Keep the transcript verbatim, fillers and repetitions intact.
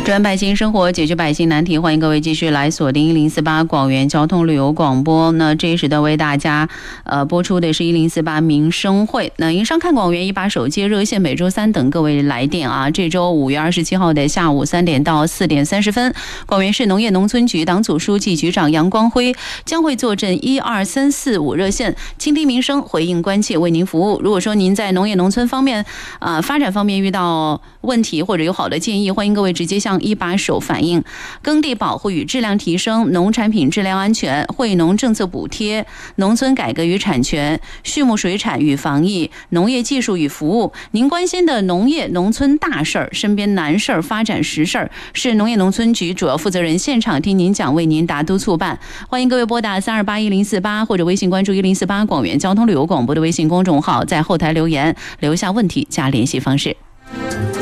专百姓生活，解决百姓难题，欢迎各位继续来锁定一零四八广元交通旅游广播。那这一时段为大家呃播出的是一零四八民生会。那营商看广元一把手接热线，每周三等各位来电啊。这周五月二十七号的下午三点到四点三十分，广元市农业农村局党组书记局长杨光辉将会坐镇一二三四五热线，倾听民生，回应关切，为您服务。如果说您在农业农村方面呃发展方面遇到问题或者有好的建议，欢迎各位直接向一把手反映。耕地保护与质量提升、农产品质量安全、惠农政策补贴、农村改革与产权、畜牧水产与防疫、农业技术与服务，您关心的农业农村大事儿、身边难事儿、发展实事儿，是农业农村局主要负责人现场听您讲，为您答督促办。欢迎各位拨打三二八一零四八或者微信关注一零四八广元交通旅游广播的微信公众号，在后台留言留下问题加联系方式。